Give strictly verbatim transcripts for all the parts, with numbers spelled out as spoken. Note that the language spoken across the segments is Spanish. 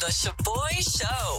The Shaboy Show.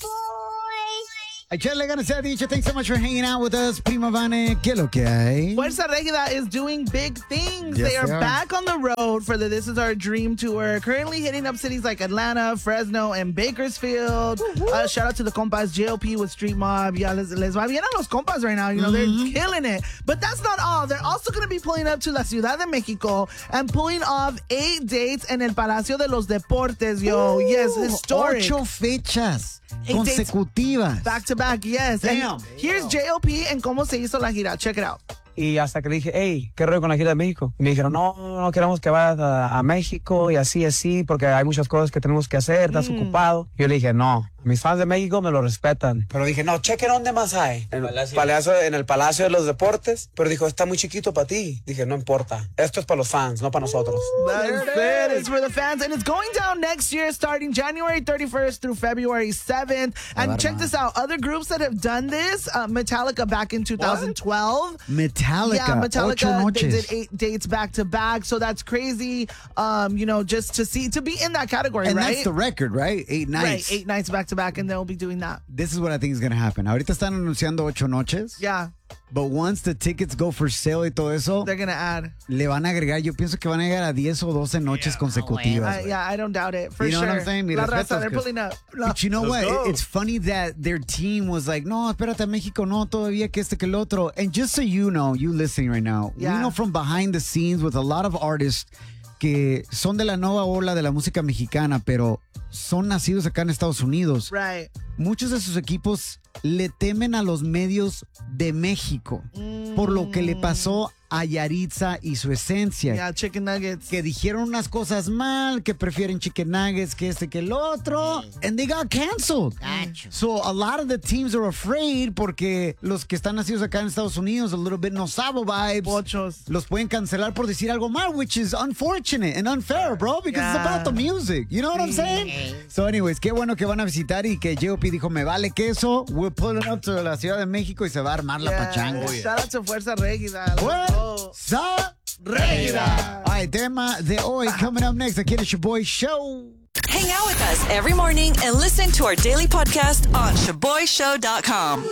Shaboy. Echarle ganas se ha dicho. Thanks so much for hanging out with us. Prima Vane, ¿qué lo que hay? Fuerza Regida is doing big things. Yes, they are they are. back on the road for the This Is Our Dream Tour, currently hitting up cities like Atlanta, Fresno, and Bakersfield. Uh, shout out to the compas J L P with Street Mob. Yeah, les, les va bien a los compas right now. You know, Mm-hmm. they're killing it. But that's not all. They're also going to be pulling up to La Ciudad de Mexico and pulling off eight dates in el Palacio de los Deportes, yo. Ooh, Yes, historic. Ocho fechas Eight dates consecutivas. Back to back, yes. Damn. And here's J L P and cómo se hizo la gira. Check it out. Y hasta que dije, hey, ¿qué rollo con la gira de México? Y me dijeron, no, no queremos que vayas a, a México y así, así, porque hay muchas cosas que tenemos que hacer, estás Mm. ocupado. Yo le dije, no, mis fans de México me lo respetan. Pero dije, no, cheque dónde más hay. En el Palacio, en el Palacio de los Deportes. Pero dijo, está muy chiquito para ti. Dije, no importa, esto es para los fans, no para nosotros. That's it. It's for the fans. And it's going down next year, starting January thirty-first through February seventh. And check this out. Other groups that have done this, uh, Metallica back in two thousand twelve. Metallica. Yeah, Metallica, Ocho they noches. did eight dates back to back. So that's crazy, um, you know, just to see, to be in that category, And right? that's the record, right? Eight nights. Right, eight nights back to back, and they'll be doing that. This is what I think is going to happen. Ahorita están anunciando ocho noches. Yeah, But once the tickets go for sale y todo eso, they're going to add. le van a agregar, yo pienso que van a llegar a diez o doce noches consecutivas. I, yeah, I don't doubt it. For You know sure. what I'm saying? Mi La respetos, raza, they're 'cause- pulling up. But you know Let's what? go. It's funny that their team was like, no, espérate, México, no, todavía que este que el otro. And just so you know, you listening right now, Yeah. we know from behind the scenes with a lot of artists que son de la nueva ola de la música mexicana, pero son nacidos acá en Estados Unidos. Right. Muchos de sus equipos le temen a los medios de México por lo que le pasó a Yaritza y su esencia. Yeah, chicken nuggets. Que dijeron unas cosas mal, que prefieren chicken nuggets que este que el otro, and they got canceled. So a lot of the teams are afraid porque los que están nacidos acá en Estados Unidos, a little bit no sabo vibes, Pochos. los pueden cancelar por decir algo mal, which is unfortunate and unfair, bro, because it's Yeah. about the music. You know what I'm saying? So anyways, qué bueno que van a visitar y que J O P dijo, me vale queso, we're pulling up to la Ciudad de México y se va a armar la Yeah. pachanga. Shout out to Fuerza Regida. Let's go. Fuerza Regida. All right, tema de hoy coming up next. Aquí en el Shaboy Show. Hang out with us every morning and listen to our daily podcast on shaboy show dot com.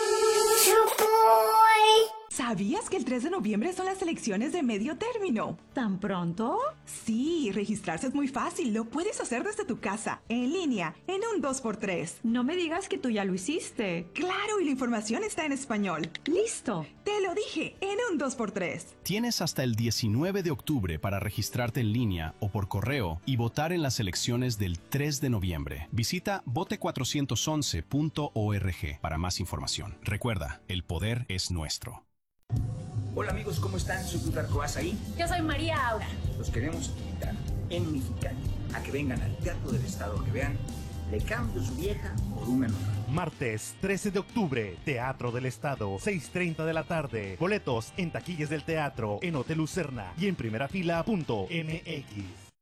Shaboy. ¿Sabías que el tres de noviembre son las elecciones de medio término? ¿Tan pronto? Sí, registrarse es muy fácil. Lo puedes hacer desde tu casa, en línea, en un dos por tres. No me digas que tú ya lo hiciste. Claro, y la información está en español. Listo. Te lo dije, en un dos por tres. Tienes hasta el diecinueve de octubre para registrarte en línea o por correo y votar en las elecciones del tres de noviembre. Visita vote cuatrocientos once punto org para más información. Recuerda, el poder es nuestro. Hola amigos, ¿cómo están? Soy Tutar Coaz ahí. Yo soy María Aura. Los queremos invitar en Mexicali a que vengan al Teatro del Estado, que vean Le Cambio Su Vieja por Una Nueva. Martes trece de octubre, Teatro del Estado, seis treinta de la tarde. Boletos en taquillas del teatro, en Hotel Lucerna y en primerafila punto m x.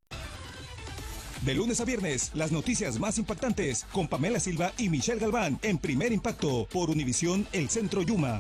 De lunes a viernes, las noticias más impactantes con Pamela Silva y Michelle Galván en Primer Impacto por Univisión El Centro Yuma.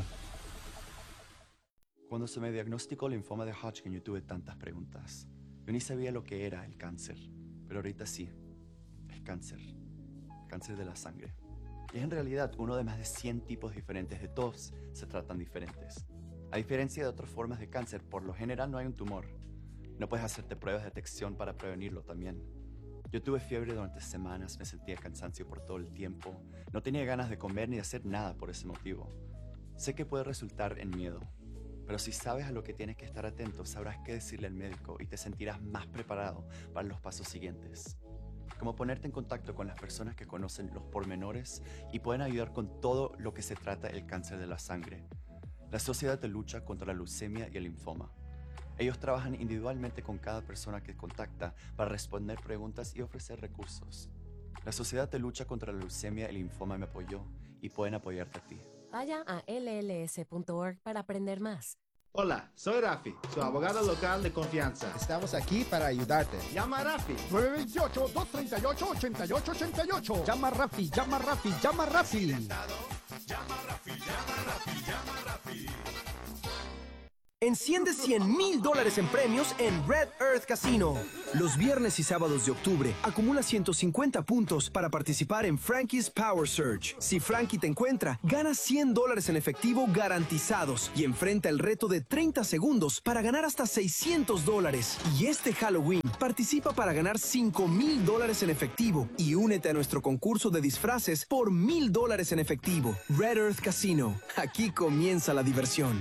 Cuando se me diagnosticó linfoma de Hodgkin, yo tuve tantas preguntas. Yo ni sabía lo que era el cáncer, pero ahorita sí, es cáncer, cáncer de la sangre. Y es en realidad uno de más de cien tipos diferentes, de todos se tratan diferentes. A diferencia de otras formas de cáncer, por lo general no hay un tumor. No puedes hacerte pruebas de detección para prevenirlo también. Yo tuve fiebre durante semanas, me sentía cansancio por todo el tiempo, no tenía ganas de comer ni de hacer nada por ese motivo. Sé que puede resultar en miedo, pero si sabes a lo que tienes que estar atento, sabrás qué decirle al médico y te sentirás más preparado para los pasos siguientes. Como ponerte en contacto con las personas que conocen los pormenores y pueden ayudar con todo lo que se trata el cáncer de la sangre. La Sociedad de Lucha contra la Leucemia y el Linfoma. Ellos trabajan individualmente con cada persona que contacta para responder preguntas y ofrecer recursos. La Sociedad de Lucha contra la Leucemia y el Linfoma me apoyó y pueden apoyarte a ti. Vaya a L L S punto org para aprender más. Hola, soy Rafi, su abogado local de confianza. Estamos aquí para ayudarte. Llama a Rafi. nueve dos ocho, dos tres ocho, ocho ocho ocho ocho. Llama a Rafi, llama a Rafi, llama a Rafi. Llama a Rafi, llama a Rafi, llama a Rafi. Enciende cien mil dólares en premios en Red Earth Casino. Los viernes y sábados de octubre, acumula ciento cincuenta puntos para participar en Frankie's Power Surge. Si Frankie te encuentra, gana cien dólares en efectivo garantizados y enfrenta el reto de treinta segundos para ganar hasta seiscientos dólares. Y este Halloween, participa para ganar cinco mil dólares en efectivo y únete a nuestro concurso de disfraces por mil dólares en efectivo. Red Earth Casino. Aquí comienza la diversión.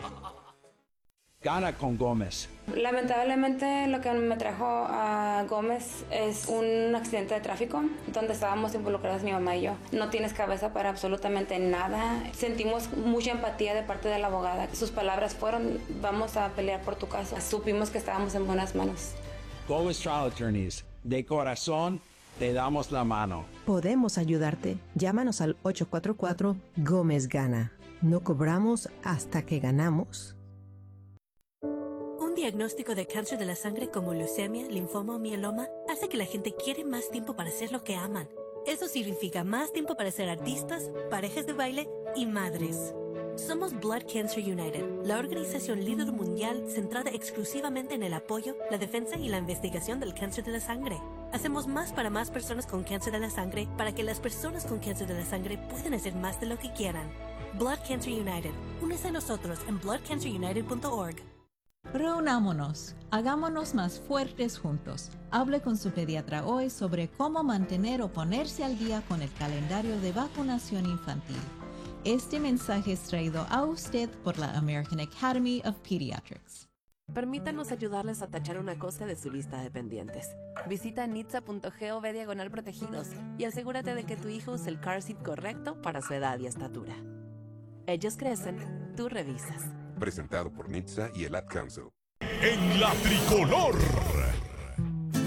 Gana con Gómez. Lamentablemente lo que me trajo a Gómez es un accidente de tráfico donde estábamos involucradas mi mamá y yo. No tienes cabeza para absolutamente nada. Sentimos mucha empatía de parte de la abogada. Sus palabras fueron: vamos a pelear por tu caso. Supimos que estábamos en buenas manos. Gómez Trial Attorneys, de corazón te damos la mano. Podemos ayudarte. Llámanos al ocho cuatro cuatro Gómez Gana. No cobramos hasta que ganamos. Un diagnóstico de cáncer de la sangre como leucemia, linfoma o mieloma hace que la gente quiere más tiempo para hacer lo que aman. Eso significa más tiempo para ser artistas, parejas de baile y madres. Somos Blood Cancer United, la organización líder mundial centrada exclusivamente en el apoyo, la defensa y la investigación del cáncer de la sangre. Hacemos más para más personas con cáncer de la sangre para que las personas con cáncer de la sangre puedan hacer más de lo que quieran. Blood Cancer United. Únese a nosotros en blood cancer united punto org. Reunámonos, hagámonos más fuertes juntos. Hable con su pediatra hoy sobre cómo mantener o ponerse al día con el calendario de vacunación infantil. Este mensaje es traído a usted por la American Academy of Pediatrics. Permítanos ayudarles a tachar una cosa de su lista de pendientes. Visita nitsa punto gov diagonal protegidos y asegúrate de que tu hijo use el car seat correcto para su edad y estatura. Ellos crecen, tú revisas. Presentado por N H T S A y el Ad Council. En la tricolor,